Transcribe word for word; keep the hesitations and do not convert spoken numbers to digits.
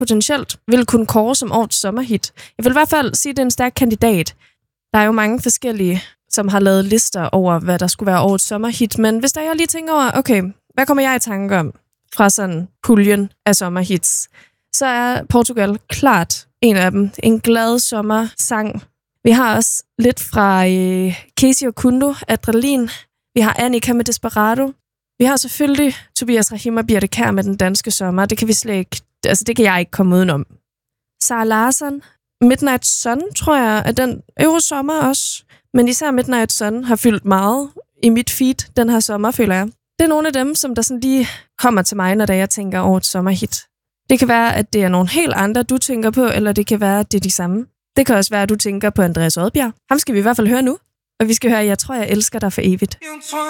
potentielt vil kunne kåre som årets sommerhit. Jeg vil i hvert fald sige, at det er en stærk kandidat. Der er jo mange forskellige, som har lavet lister over, hvad der skulle være årets sommerhit. Men hvis der jeg lige tænker over, okay, hvad kommer jeg i tanke om fra sådan puljen af sommerhits, så er Portugal klart en af dem. En glad sommersang. Vi har også lidt fra øh, Casey og Kundo, Adrenalin. Vi har Annika med Desperado. Vi har selvfølgelig Tobias Rahim og Birte Kjær med Den Danske Sommer. Det kan vi slet ikke, altså det kan jeg ikke komme udenom. Sara Larsson, Midnight Sun, tror jeg, er den øvre sommer også. Men især Midnight Sun har fyldt meget i mit feed den her sommer, føler jeg. Det er nogle af dem, som der sådan lige kommer til mig, når jeg tænker over et sommerhit. Det kan være, at det er nogle helt andre, du tænker på, eller det kan være, at det er de samme. Det kan også være, at du tænker på Andreas Odbjerg. Ham skal vi i hvert fald høre nu. Og vi skal høre, Jeg tror, jeg elsker dig for evigt.